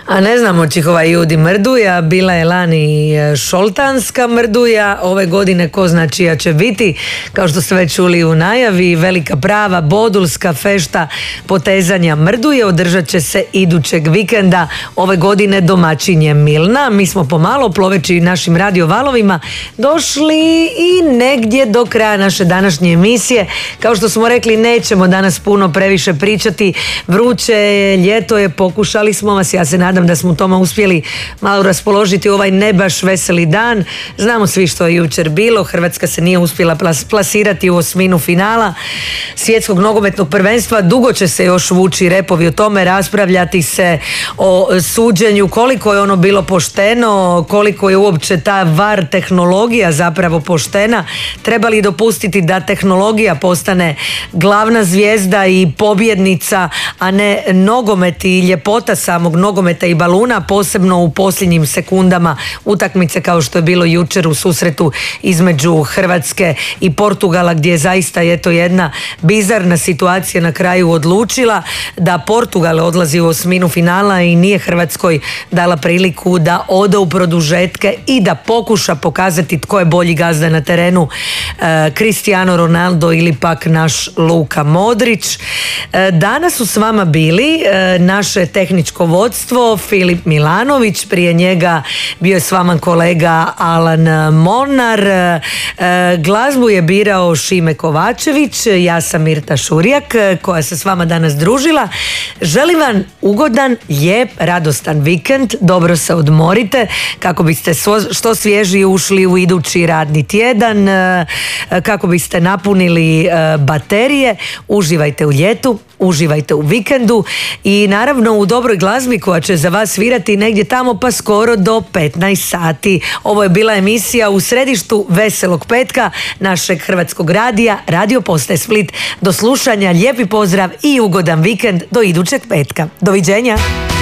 A ne znamo čihova Judi mrduja, bila je lani šoltanska mrduja, ove godine ko zna čija će biti, kao što ste već čuli u najavi, velika prava bodulska fešta potezanja mrduje održat će se idućeg vikenda, ove godine domaćinje Milna. Mi smo pomalo ploveći našim radio valovima došli i negdje do kraja naše današnje emisije. Kao što smo rekli, nećemo danas puno previše pričati, vruće je, ljeto je, pokušali smo vas, ja se nadam da smo u tome uspjeli malo raspoložiti ovaj ne baš veseli dan. Znamo svi što je jučer bilo, Hrvatska se nije uspjela plasirati u osminu finala svjetskog nogometnog prvenstva, dugo će se još vući repovi o tome, raspravljati se o suđenju, koliko je ono bilo pošteno, koliko je uopće ta VAR tehnologija zapravo poštena, treba li dopustiti da tehnologija postane glavna zvijezda i pobjednica, a ne nogomet i ljepota samog nogometa i baluna, posebno u posljednjim sekundama utakmice kao što je bilo jučer u susretu između Hrvatske i Portugala, gdje je zaista jedna bizarna situacija na kraju odlučila da Portugal odlazi u osminu finala i nije Hrvatskoj dala priliku da ode u produžetke i da pokuša pokazati tko je bolji gazda na terenu, Cristiano Ronaldo ili pak naš Luka Modrić. Danas su s vama bili naše tehničko vodstvo Filip Milanović, prije njega bio je s vama kolega Alan Molnar, glazbu je birao Šime Kovačević, ja sam Mirta Šurjak koja se s vama danas družila. Želim vam ugodan, lijep, radostan vikend, dobro se odmorite kako biste što svježiji ušli u idući radni tjedan, kako biste napunili baterije. Uživajte u ljetu, uživajte u vikendu i naravno u dobroj glazbi koja će za vas svirati negdje tamo pa skoro do 15 sati. Ovo je bila emisija u središtu veselog petka našeg Hrvatskog radija, Radio Postaje Split. Do slušanja, lijepi pozdrav i ugodan vikend do idućeg petka. Doviđenja!